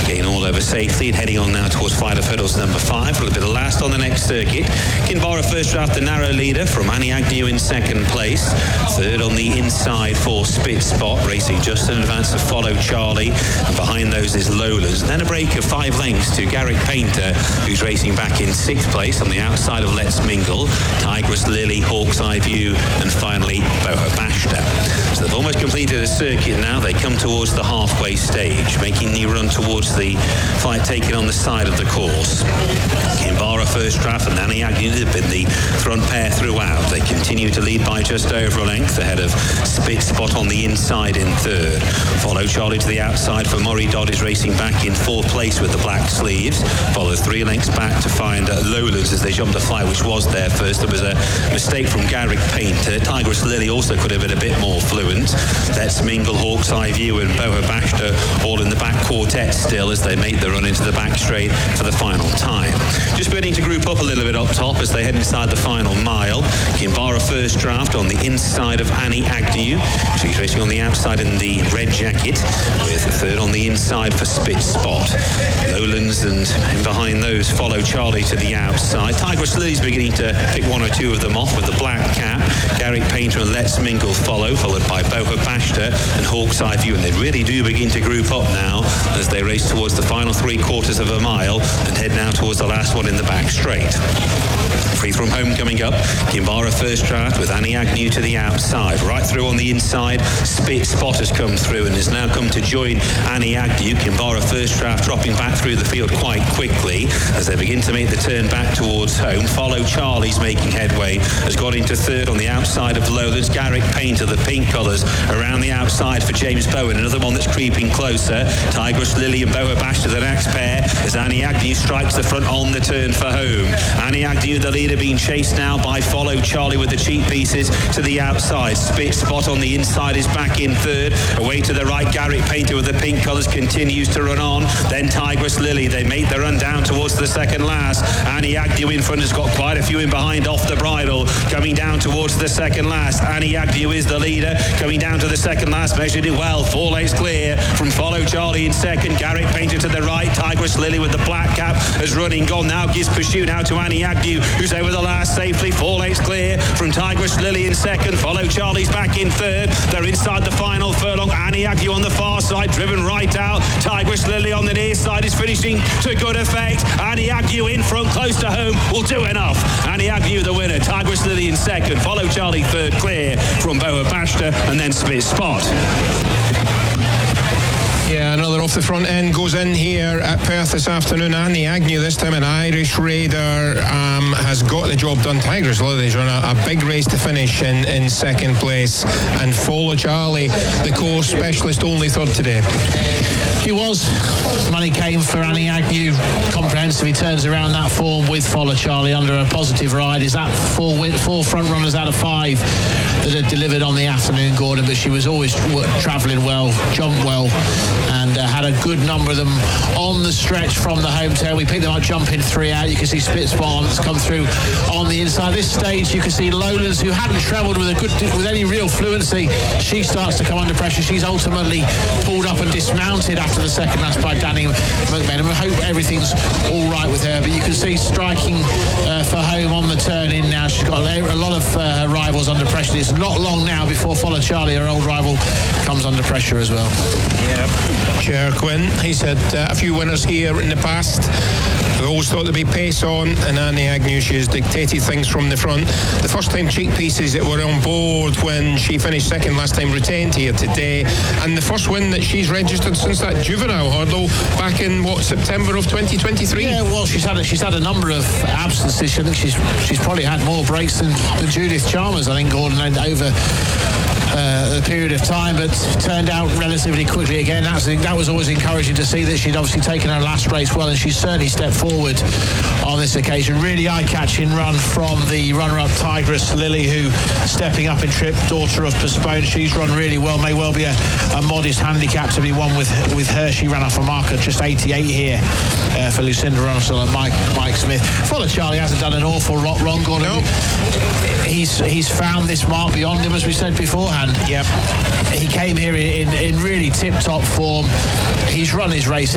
Getting all over safely and heading on now towards Fighter Hurdles number 5. A little bit of last on the next circuit. Kinvara first draft, the narrow leader from Annie Agnew in second place. Third on the inside for Spit Spot, racing just in advance of Follow Charlie. And behind those is Lowlands. Then a break of 5 lengths to Garrick Painter, who's racing back in 6th place on the outside of Let's Mingle. Tigress Lily, Hawk's Eye View, and finally Boho Bashta. So they've almost completed a circuit now. They come towards the halfway stage, making the run towards the fight taken on the side of the course. Kinvara first draft and Annie Agnew have been the front pair throughout. They continue to lead by just over a length ahead of Spit Spot on the inside in third. Follow Charlie to the outside for Murray Dodd is racing back in 4th place with the black sleeves. Follow 3 lengths back to find Lowlands as they jump the flight, which was there first. There was a mistake from Garrick Painter. Tigress Lily also could have been a bit more fluent. Let's Mingle, Hawk's Eye View and Boho Bashta all in the back quartet still as they make the run into the back straight for the final time. Just beginning to group up a little bit up top as they head inside the final mile. Kinvara first draft on the inside of Annie Agnew. She's racing on the outside in the red jacket with third on the inside for Spit Spot. Lowlands and behind those Follow Charlie to the outside. Tigress Lily's beginning to pick 1 or 2 of them off with the black cap. Garrick Painter and Let's Mingle follow, followed by Boho Bashta and Hawk's Eye View, and they really do begin to group up now as they race towards the final 3/4 of a mile and head now towards the last one in the back straight. Free from home coming up. Kinvara first draft with Annie Agnew to the outside. Right through on the inside, Spit Spot has come through and has now come to join Annie Agnew. Kinvara first draft dropping back through the field quite quickly as they begin to make the turn back towards home. Follow Charlie's making headway, has got into third on the outside of Lowlands. Garrick Painter, the pink colours, around the outside for James Bowen. Another one that's creeping closer. Tigress Lily and Boho Bashta, the next pair, as Annie Agnew strikes the front on the turn for home. Annie Agnew, the leader, being chased now by Follow Charlie with the cheap pieces to the outside. Spit Spot on the inside is back in third. Away to the right, Garrick Painter with the pink colours continues to run on. Then Tigress Lily, they make the run down towards the second last. Annie Agnew in front has got quite a few in behind off the bridle. Coming down towards the second last. Annie Agnew is the leader. Coming down to the second last, measured it well. 4 lengths clear from Follow Charlie in second. Garrick Painter to the right. Tigress Lily with the black cap has running gone now. Gives pursuit now to Annie Agnew, who's over the last safely. 4 lengths clear from Tigress Lily in second. Follow Charlie's back in third. They're inside the final furlong. Annie Agnew on the far side, driven right out. Tigress Lily on the near side is finishing to good effect. Annie Agnew in front, close to home, will do enough. Annie Agnew the winner. Tigress Lily in second. Follow Charlie third, clear from Boho Bashta and then Spit Spot. Yeah, another off the front end goes in here at Perth this afternoon. Annie Agnew, this time an Irish Raider, has got the job done. Tigress Lily's run a big race to finish in second place, and Follow Charlie, the course specialist, only third today. He was. Money came for Annie Agnew. Comprehensive. He turns around that form with Follow Charlie under a positive ride. Is that 4 front runners out of 5 that had delivered on the afternoon, Gordon? But she was always travelling well, jumped well, and had a good number of them on the stretch from the home tail. We picked them up jumping 3 out. You can see Spit Spot that's come through on the inside. This stage you can see Lowlands, who hadn't travelled with any real fluency. She starts to come under pressure. She's ultimately pulled up and dismounted after the second last by Danny McMenamin. I hope everything's all right with her, but you can see striking for home on the turn in now. She's got a lot of her rivals under pressure. It's not long now before Follow Charlie, her old rival, comes under pressure as well. Yeah, Cher Quinn, he's had a few winners here in the past. We always thought there'd be pace on, and Annie Agnew, she has dictated things from the front. The first time cheek pieces that were on board when she finished second last time retained here today, and the first win that she's registered since that juvenile hurdle back in September of 2023. Yeah, well, she's had a number of absences. I think she's probably had more breaks than Judith Chalmers, I think, Gordon, over a period of time, but turned out relatively quickly again. That was always encouraging to see that she'd obviously taken her last race well, and she certainly stepped forward on this occasion. Really eye-catching run from the runner-up Tigress Lily, who stepping up in trip, daughter of Postpone. She's run really well. May well be a modest handicap to be won with her. She ran off a mark at just 88 here for Lucinda Russell and Mike Smith. Follow Charlie hasn't done an awful lot wrong, Gordon. Nope. He's found this mark beyond him, as we said beforehand. Yep. He came here in really tip-top form. He's run his race